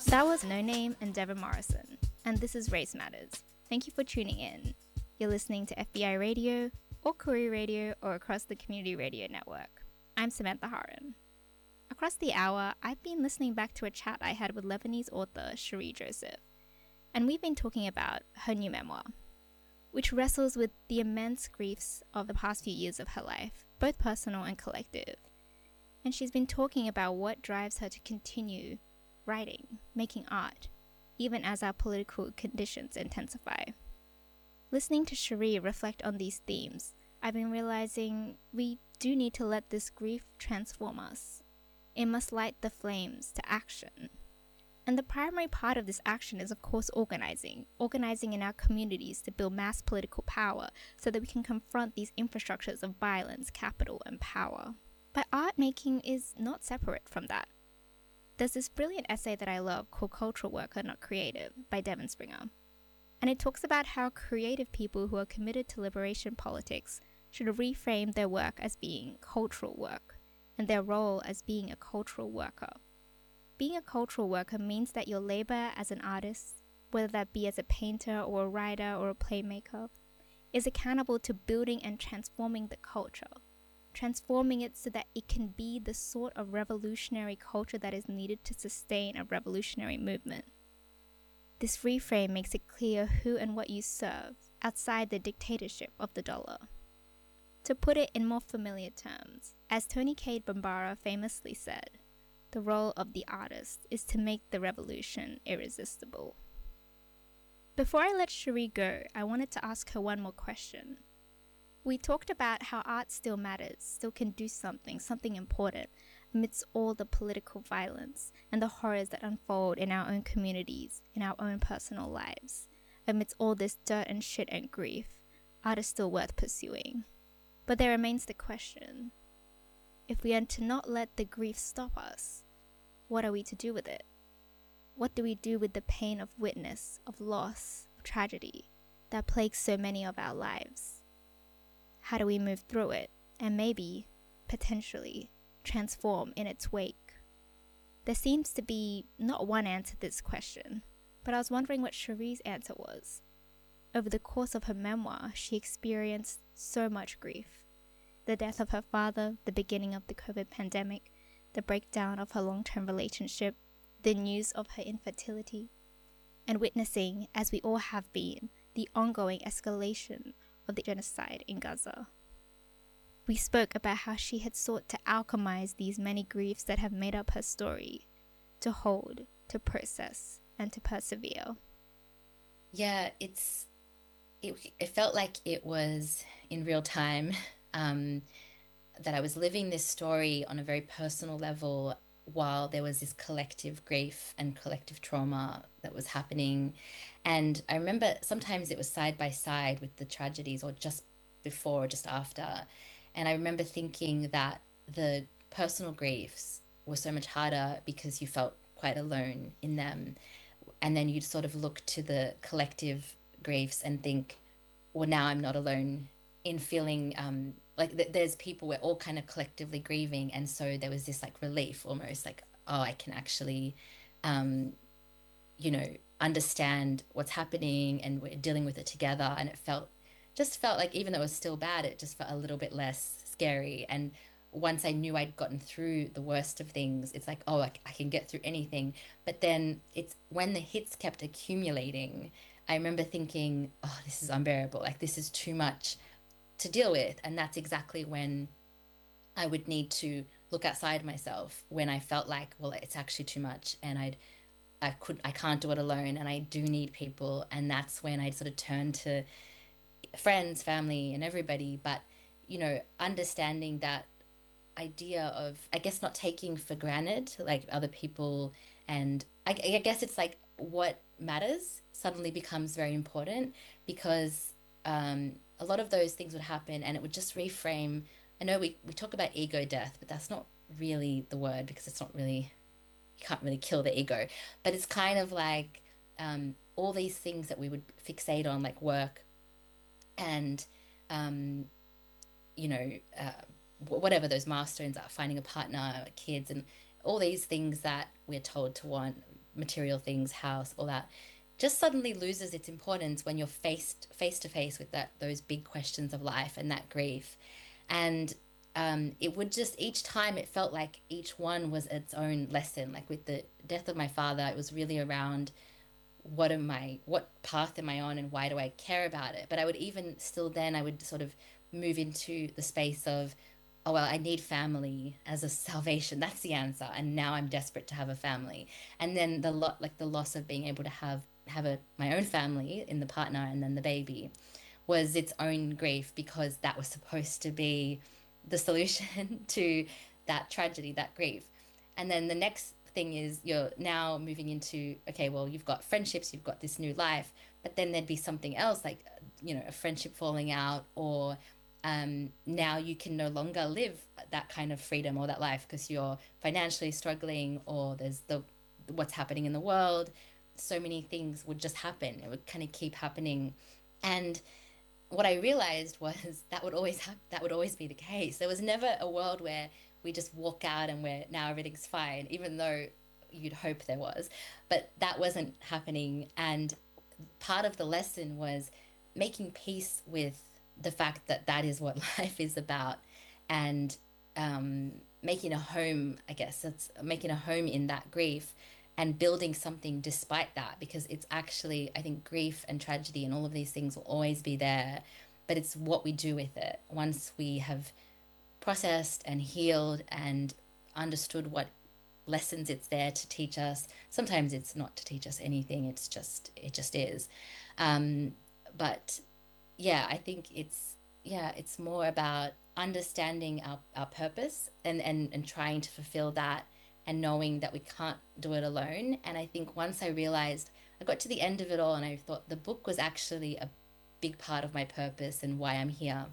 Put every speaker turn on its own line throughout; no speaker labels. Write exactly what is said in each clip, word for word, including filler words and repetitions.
That was No Name and Devin Morrison, and this is Race Matters. Thank you for tuning in. You're listening to F B I Radio, or Korea Radio, or across the Community Radio Network. I'm Samantha Haran. Across the hour, I've been listening back to a chat I had with Lebanese author Cherie Joseph, and we've been talking about her new memoir, which wrestles with the immense griefs of the past few years of her life, both personal and collective. And she's been talking about what drives her to continue writing, making art, even as our political conditions intensify. Listening to Cherie reflect on these themes, I've been realizing we do need to let this grief transform us. It must light the flames to action. And the primary part of this action is, of course, organizing. Organizing in our communities to build mass political power so that we can confront these infrastructures of violence, capital, and power. But art making is not separate from that. There's this brilliant essay that I love called Cultural Worker, Not Creative by Devin Springer. And it talks about how creative people who are committed to liberation politics should reframe their work as being cultural work and their role as being a cultural worker. Being a cultural worker means that your labor as an artist, whether that be as a painter or a writer or a playmaker, is accountable to building and transforming the culture. Transforming it so that it can be the sort of revolutionary culture that is needed to sustain a revolutionary movement. This reframe makes it clear who and what you serve outside the dictatorship of the dollar. To put it in more familiar terms, as Tony Cade Bambara famously said, the role of the artist is to make the revolution irresistible. Before I let Cherie go, I wanted to ask her one more question. We talked about how art still matters, still can do something, something important, amidst all the political violence and the horrors that unfold in our own communities, in our own personal lives. Amidst all this dirt and shit and grief, art is still worth pursuing. But there remains the question, if we are to not let the grief stop us, what are we to do with it? What do we do with the pain of witness, of loss, of tragedy that plagues so many of our lives? How do we move through it and maybe, potentially, transform in its wake? There seems to be not one answer to this question, but I was wondering what Cherie's answer was. Over the course of her memoir, she experienced so much grief. The death of her father, the beginning of the COVID pandemic, the breakdown of her long-term relationship, the news of her infertility, and witnessing, as we all have been, the ongoing escalation of the genocide in Gaza. We spoke about how she had sought to alchemize these many griefs that have made up her story, to hold, to process, and to persevere.
Yeah, it's it, it felt like it was in real time, um, that I was living this story on a very personal level while there was this collective grief and collective trauma that was happening. And I remember sometimes it was side by side with the tragedies or just before or just after. And I remember thinking that the personal griefs were so much harder because you felt quite alone in them. And then you'd sort of look to the collective griefs and think, well, now I'm not alone in feeling um, like th- there's people, we're all kind of collectively grieving. And so there was this like relief almost like, oh, I can actually, um, you know, understand what's happening and we're dealing with it together. And it felt, just felt like, even though it was still bad, it just felt a little bit less scary. And once I knew I'd gotten through the worst of things, it's like, oh, I, I can get through anything. But then it's when the hits kept accumulating, I remember thinking, oh, this is unbearable. Like, this is too much to deal with. And that's exactly when I would need to look outside myself, when I felt like, well, it's actually too much and I'd, I could, I can't do it alone and I do need people. And that's when I'd sort of turn to friends, family, and everybody. But, you know, understanding that idea of, I guess, not taking for granted like other people. And I, I guess it's like what matters suddenly becomes very important because um, a lot of those things would happen and it would just reframe. I know we, we talk about ego death, but that's not really the word because it's not really, you can't really kill the ego, but it's kind of like um, all these things that we would fixate on, like work and, um, you know, uh, whatever those milestones are, finding a partner, kids, and all these things that we're told to want, material things, house, all that, just suddenly loses its importance when you're faced face to face with that those big questions of life and that grief. And um, it would just, each time it felt like each one was its own lesson. Like with the death of my father, it was really around what am I, what path am I on, and why do I care about it? But I would even still then, I would sort of move into the space of, oh, well, I need family as a salvation. That's the answer. And now I'm desperate to have a family. And then the lot, like the loss of being able to have, have a, my own family in the partner and then the baby was its own grief, because that was supposed to be the solution to that tragedy, that grief. And then the next thing is you're now moving into, okay, well, you've got friendships, you've got this new life, but then there'd be something else, like, you know, a friendship falling out, or um, now you can no longer live that kind of freedom or that life because you're financially struggling, or there's the what's happening in the world. So many things would just happen. It would kind of keep happening. And what I realized was that would always ha- that would always be the case. There was never a world where we just walk out and we're now everything's fine, even though you'd hope there was. But that wasn't happening. And part of the lesson was making peace with the fact that that is what life is about, and um, making a home, I guess, it's making a home in that grief and building something despite that, because it's actually, I think grief and tragedy and all of these things will always be there, but it's what we do with it. Once we have processed and healed and understood what lessons it's there to teach us. Sometimes it's not to teach us anything, it's just, it just is. Um, but yeah, I think it's, yeah, it's more about understanding our, our purpose and, and, and trying to fulfill that, and knowing that we can't do it alone. And I think once I realized, I got to the end of it all and I thought the book was actually a big part of my purpose and why I'm here.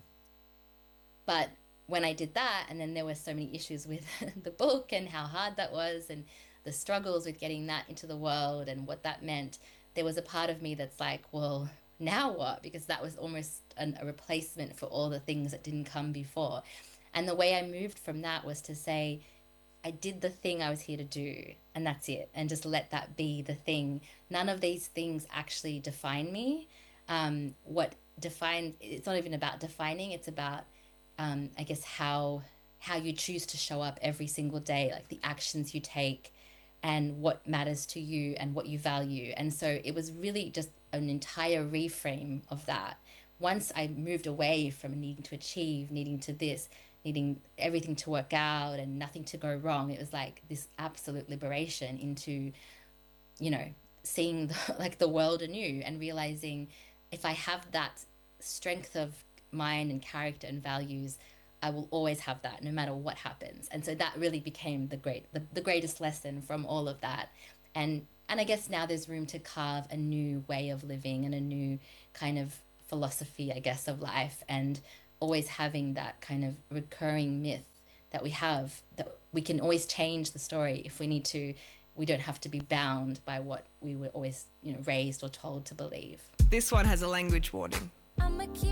But when I did that, and then there were so many issues with the book and how hard that was, and the struggles with getting that into the world and what that meant, there was a part of me that's like, well, now what? Because that was almost an, a replacement for all the things that didn't come before. And the way I moved from that was to say, I did the thing I was here to do, and that's it. And just let that be the thing. None of these things actually define me. Um, what defines, it's not even about defining, it's about, um, I guess, how how you choose to show up every single day, like the actions you take and what matters to you and what you value. And so it was really just an entire reframe of that. Once I moved away from needing to achieve, needing to this, needing everything to work out and nothing to go wrong, it was like this absolute liberation into, you know, seeing the, like the world anew, and realizing if I have that strength of mind and character and values, I will always have that no matter what happens. And so that really became the great the, the greatest lesson from all of that. And and I guess now there's room to carve a new way of living and a new kind of philosophy, I guess, of life, and always having that kind of recurring myth that we have, that we can always change the story if we need to. We don't have to be bound by what we were always, you know, raised or told to believe.
This one has a language warning.
I'ma keep